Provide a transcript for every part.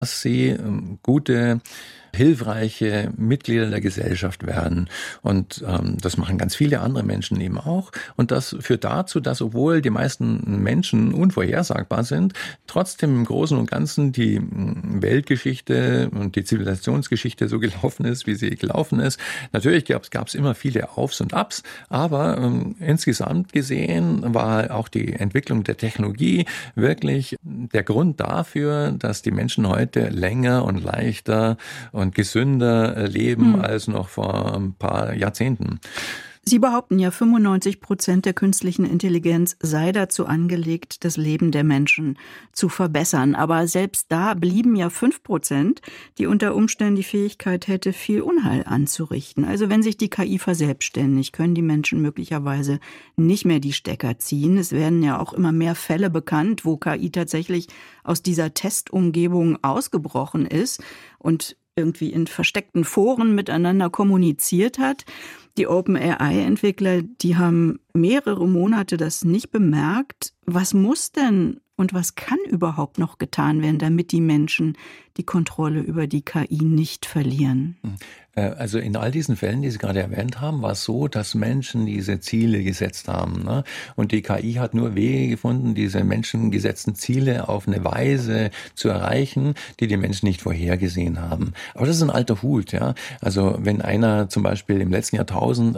dass sie gute, hilfreiche Mitglieder der Gesellschaft werden. Und das machen ganz viele andere Menschen eben auch. Und das führt dazu, dass obwohl die meisten Menschen unvorhersagbar sind, trotzdem im Großen und Ganzen die Weltgeschichte und die Zivilisationsgeschichte so gelaufen ist, wie sie gelaufen ist. Natürlich gab es immer viele Aufs und Abs, aber insgesamt gesehen war auch die Entwicklung der Technologie wirklich der Grund dafür, dass die Menschen heute länger und leichter und gesünder leben als noch vor ein paar Jahrzehnten. Sie behaupten ja, 95% der künstlichen Intelligenz sei dazu angelegt, das Leben der Menschen zu verbessern. Aber selbst da blieben ja 5%, die unter Umständen die Fähigkeit hätte, viel Unheil anzurichten. Also wenn sich die KI verselbstständigt, können die Menschen möglicherweise nicht mehr die Stecker ziehen. Es werden ja auch immer mehr Fälle bekannt, wo KI tatsächlich aus dieser Testumgebung ausgebrochen ist und irgendwie in versteckten Foren miteinander kommuniziert hat. Die OpenAI-Entwickler, die haben mehrere Monate das nicht bemerkt. Was muss denn und was kann überhaupt noch getan werden, damit die Menschen die Kontrolle über die KI nicht verlieren? Also in all diesen Fällen, die Sie gerade erwähnt haben, war es so, dass Menschen diese Ziele gesetzt haben, ne? Und die KI hat nur Wege gefunden, diese menschengesetzten Ziele auf eine Weise zu erreichen, die die Menschen nicht vorhergesehen haben. Aber das ist ein alter Hut, ja. Also wenn einer zum Beispiel im letzten Jahrtausend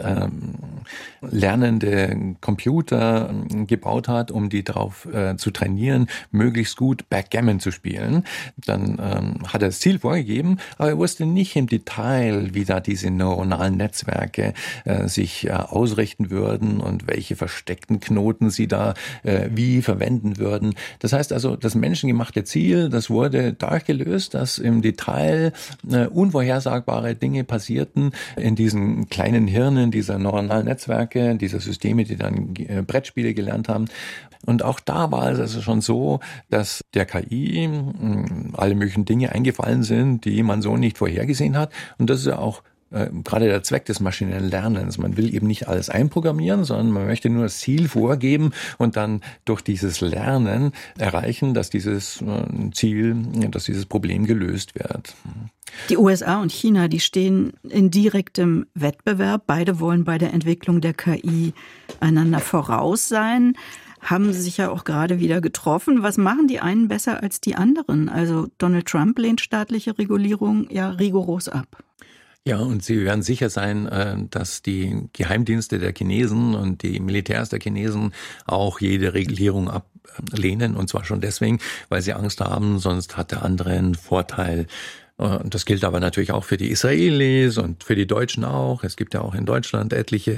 lernende Computer gebaut hat, um die darauf zu trainieren, möglichst gut Backgammon zu spielen, dann hat er das Ziel vorgegeben, aber er wusste nicht im Detail, wie da diese neuronalen Netzwerke sich ausrichten würden und welche versteckten Knoten sie da wie verwenden würden. Das heißt also, das menschengemachte Ziel, das wurde dadurch gelöst, dass im Detail unvorhersagbare Dinge passierten in diesen kleinen Hirnen dieser neuronalen Netzwerke, dieser Systeme, die dann Brettspiele gelernt haben. Und auch da war es also schon so, dass der KI alle möglichen Dinge eingefallen sind, die man so nicht vorhergesehen hat. Und das ist ja auch gerade der Zweck des maschinellen Lernens. Man will eben nicht alles einprogrammieren, sondern man möchte nur das Ziel vorgeben und dann durch dieses Lernen erreichen, dass dieses Ziel, dass dieses Problem gelöst wird. Die USA und China, die stehen in direktem Wettbewerb. Beide wollen bei der Entwicklung der KI einander voraus sein. Haben sie sich ja auch gerade wieder getroffen. Was machen die einen besser als die anderen? Also Donald Trump lehnt staatliche Regulierung ja rigoros ab. Ja, und Sie werden sicher sein, dass die Geheimdienste der Chinesen und die Militärs der Chinesen auch jede Regulierung ablehnen. Und zwar schon deswegen, weil sie Angst haben, sonst hat der andere einen Vorteil. Das gilt aber natürlich auch für die Israelis und für die Deutschen auch. Es gibt ja auch in Deutschland etliche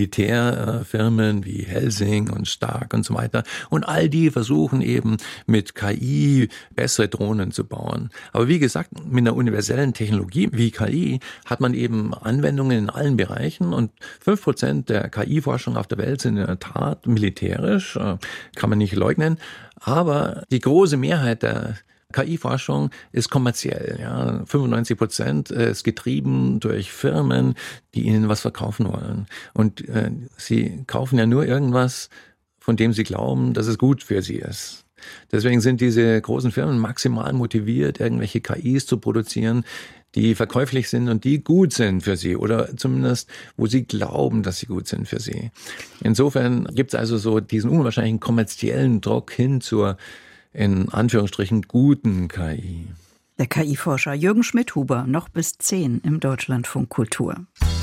Militärfirmen wie Helsing und Stark und so weiter. Und all die versuchen eben mit KI bessere Drohnen zu bauen. Aber wie gesagt, mit einer universellen Technologie wie KI hat man eben Anwendungen in allen Bereichen. Und 5% der KI-Forschung auf der Welt sind in der Tat militärisch, kann man nicht leugnen. Aber die große Mehrheit der KI-Forschung ist kommerziell. Ja. 95% ist getrieben durch Firmen, die ihnen was verkaufen wollen. Und sie kaufen ja nur irgendwas, von dem sie glauben, dass es gut für sie ist. Deswegen sind diese großen Firmen maximal motiviert, irgendwelche KIs zu produzieren, die verkäuflich sind und die gut sind für sie oder zumindest, wo sie glauben, dass sie gut sind für sie. Insofern gibt es also so diesen unwahrscheinlichen kommerziellen Druck hin zur in Anführungsstrichen guten KI. Der KI-Forscher Jürgen Schmidhuber, noch bis 10 im Deutschlandfunk Kultur.